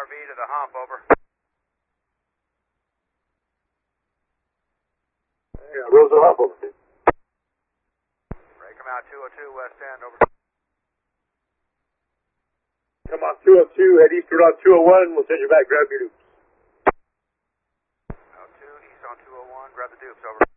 RV to the hump, over. Yeah, Rosa Hump, over. Ray, come out 202 West End, over. Come on 202, head eastward on 201, we'll send you back, grab your dupes. 02, east on 201, grab the dupes, over.